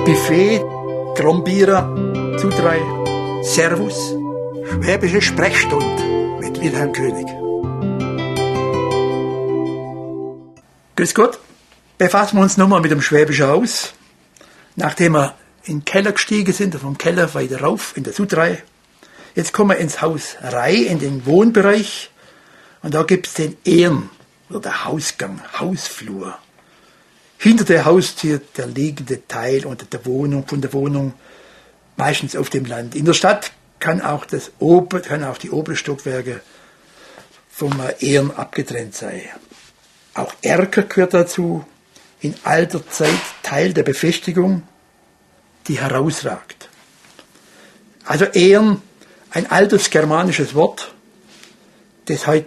Buffet, Trombierer, Zutrei, Servus. Schwäbische Sprechstunde mit Wilhelm König. Grüß Gott, befassen wir uns nochmal mit dem Schwäbischen Haus. Nachdem wir in den Keller gestiegen sind, vom Keller weiter rauf in der Zutrei. Jetzt kommen wir ins Haus Rei, in den Wohnbereich. Und da gibt es den Ehren, oder der Hausgang, Hausflur. Hinter der Haustür der liegende Teil unter der Wohnung, von der Wohnung, meistens auf dem Land. In der Stadt kann auch die oberen Stockwerke vom Ehren abgetrennt sein. Auch Erker gehört dazu, in alter Zeit Teil der Befestigung, die herausragt. Also Ehren, ein altes germanisches Wort, das heute